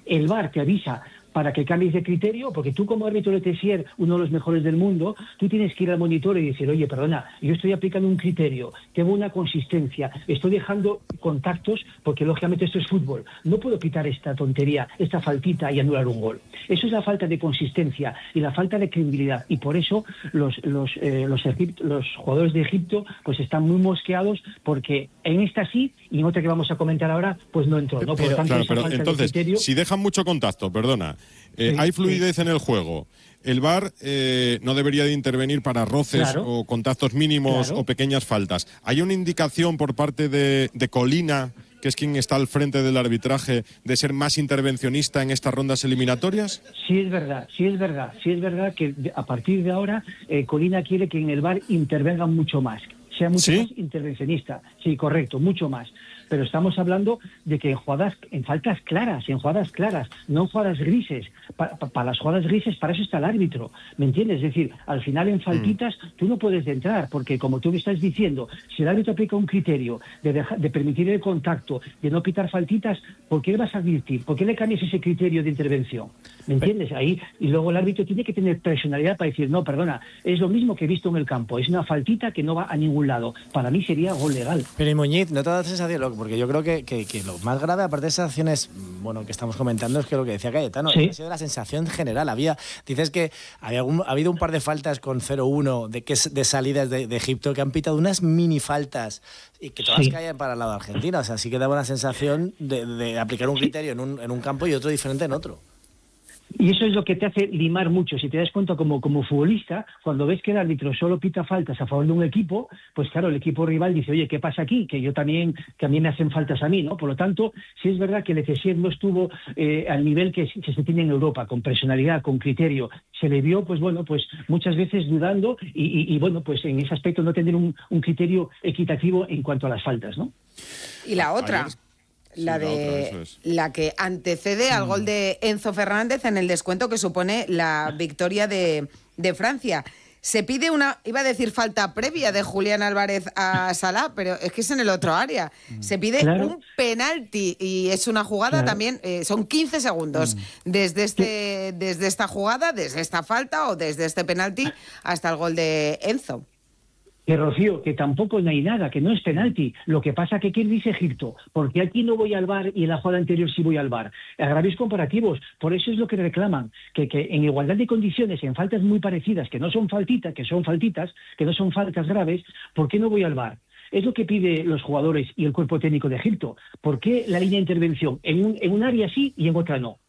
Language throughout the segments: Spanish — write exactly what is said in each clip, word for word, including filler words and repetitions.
el V A R te avisa para que cambies de criterio, porque tú como árbitro de Tessier, uno de los mejores del mundo, tú tienes que ir al monitor y decir, oye, perdona, yo estoy aplicando un criterio, tengo una consistencia, estoy dejando contactos, porque lógicamente esto es fútbol, no puedo quitar esta tontería, esta faltita y anular un gol. Eso es la falta de consistencia y la falta de credibilidad, y por eso los, los, eh, los, Egip- los jugadores de Egipto pues están muy mosqueados, porque en esta sí, y en otra que vamos a comentar ahora, pues no entró, ¿no? Por pero, lo tanto, claro, esa pero falta entonces, de criterio, si dejan mucho contacto, perdona, eh, sí, hay fluidez sí. en el juego, el V A R eh, no debería de intervenir para roces Claro, o contactos mínimos claro. o pequeñas faltas. ¿Hay una indicación por parte de, de Colina, que es quien está al frente del arbitraje, de ser más intervencionista en estas rondas eliminatorias? Sí es verdad, sí es verdad, sí es verdad que a partir de ahora eh, Colina quiere que en el V A R intervengan mucho más, sea mucho ¿Sí? más intervencionista. Sí, correcto, mucho más. Pero estamos hablando de que en jugadas, en faltas claras, en jugadas claras, no en jugadas grises. Para pa, pa las jugadas grises, para eso está el árbitro, ¿me entiendes? Es decir, al final en faltitas mm. tú no puedes entrar, porque como tú me estás diciendo, si el árbitro aplica un criterio de, deja, de permitir el contacto, de no pitar faltitas, ¿por qué le vas a advertir? ¿Por qué le cambias ese criterio de intervención? ¿Me entiendes? Ahí, y luego el árbitro tiene que tener personalidad para decir, no, perdona, es lo mismo que he visto en el campo, es una faltita que no va a ningún lado. Para mí sería gol legal. Pero y Muñiz, ¿no te da la sensación? Porque yo creo que, que, que lo más grave, aparte de esas acciones, bueno, que estamos comentando, es que lo que decía Cayetano, ¿sí? Ha sido la sensación general. Había, dices que había algún, ha habido un par de faltas con cero uno de, que, de salidas de, de Egipto que han pitado unas mini faltas y que todas sí. caían para el lado de Argentina. O sea, sí que daba una sensación de, de aplicar un criterio en un, en un campo y otro diferente en otro. Y eso es lo que te hace limar mucho. Si te das cuenta como, como futbolista, cuando ves que el árbitro solo pita faltas a favor de un equipo, pues claro, el equipo rival dice, oye, ¿qué pasa aquí? Que yo también, que a mí me hacen faltas a mí, ¿no? Por lo tanto, sí es verdad que el Tessier no estuvo eh, al nivel que, que se tiene en Europa, con personalidad, con criterio. Se le vio, pues bueno, pues muchas veces dudando y, y, y bueno, pues en ese aspecto no tener un, un criterio equitativo en cuanto a las faltas, ¿no? Y la otra... La, sí, de, la, otra, es. la que antecede al gol de Enzo Fernández en el descuento que supone la victoria de, de Francia. Se pide una, iba a decir falta previa de Julián Álvarez a Salah, pero es que es en el otro área. Se pide claro. un penalti y es una jugada claro. también, eh, son quince segundos mm. desde, este, desde esta jugada, desde esta falta o desde este penalti hasta el gol de Enzo. Que Rocío, que tampoco no hay nada, que no es penalti. Lo que pasa que ¿quién dice Egipto? Porque aquí no voy al V A R y en la jugada anterior sí voy al V A R. Agravios comparativos, por eso es lo que reclaman, que, que en igualdad de condiciones, en faltas muy parecidas, que no son faltitas, que son faltitas, que no son faltas graves, ¿por qué no voy al V A R? Es lo que pide los jugadores y el cuerpo técnico de Egipto. ¿Por qué la línea de intervención en un, en un área sí y en otra no?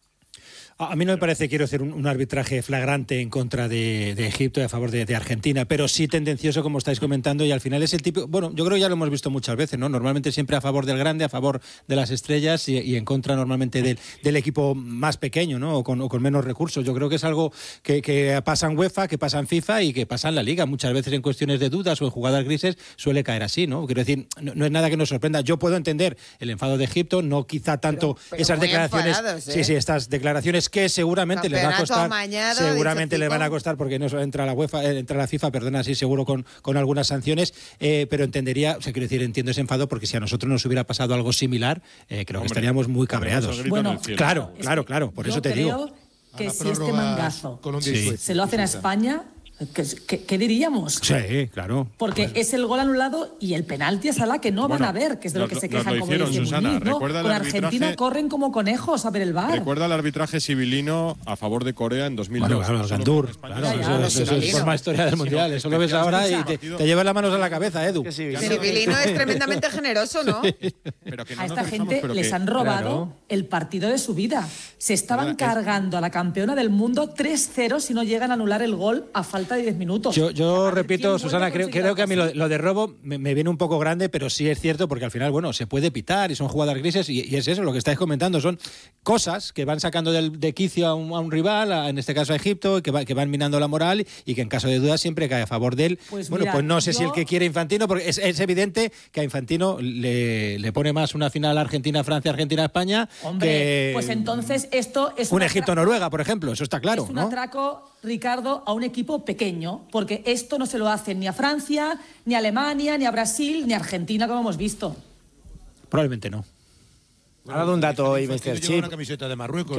A mí no me parece, quiero hacer un, un arbitraje flagrante en contra de, de Egipto y a favor de, de Argentina, pero sí tendencioso, como estáis comentando, y al final es el tipo, bueno, yo creo que ya lo hemos visto muchas veces, ¿no? Normalmente siempre a favor del grande, a favor de las estrellas y, y en contra normalmente del, del equipo más pequeño, ¿no? O con, o con menos recursos. Yo creo que es algo que, que pasa en UEFA, que pasa en FIFA y que pasa en la Liga. Muchas veces en cuestiones de dudas o en jugadas grises suele caer así, ¿no? Quiero decir, no, no es nada que nos sorprenda. Yo puedo entender el enfado de Egipto, no quizá tanto pero, pero esas declaraciones, enfadados, ¿eh? sí, sí, estas declaraciones que seguramente les va a costar, mañana, seguramente les van a costar porque no entra la UEFA, entra la FIFA, perdona, sí, seguro con, con algunas sanciones, eh, pero entendería, o sea, quiero decir, entiendo ese enfado porque si a nosotros nos hubiera pasado algo similar, eh, creo Hombre, que estaríamos muy cabreados. Bueno, claro, claro, claro, por eso te digo. Yo creo que si este mangazo sí. se lo hacen a España, ¿Qué, qué, ¿Qué diríamos? Sí, claro. Porque pues, es el gol anulado y el penalti a Salah que no bueno, van a ver, que es de lo, lo que se quejan, como dice Susana. ¿No? Con Argentina corren como conejos a ver el V A R. Recuerda el arbitraje civilino a favor de Corea en dos mil dos. Bueno, claro, Gandur, claro, ya, ya, eso, eso es forma historia del Mundial. Eso lo ves ahora y te, te llevas las manos a la cabeza, Edu. Que sí, civilino es tremendamente generoso, ¿no? Pero que no a esta gente les que, han robado claro. el partido de su vida. Se estaban cargando a la campeona del mundo tres cero si no llegan a anular el gol a falta de diez minutos. Yo, yo repito, Susana, creo, creo que a mí lo, lo de robo me, me viene un poco grande, pero sí es cierto porque al final, bueno, se puede pitar y son jugadas grises y, y es eso, lo que estáis comentando, son cosas que van sacando del, de quicio a un, a un rival, a, en este caso a Egipto, que, va, que van minando la moral y que en caso de duda siempre cae a favor de él. Pues bueno, mira, pues no sé yo... si el que quiere Infantino, porque es, es evidente que a Infantino le, le pone más una final Argentina-Francia, Argentina-España que... pues entonces esto es... Un Egipto-Noruega, por ejemplo, eso está claro, es un ¿no? atraco, Ricardo, a un equipo pequeño, porque esto no se lo hacen ni a Francia, ni a Alemania, ni a Brasil, ni a Argentina, como hemos visto. Probablemente no. Ha dado un dato hoy, mister Chip. Una camiseta de Marruecos.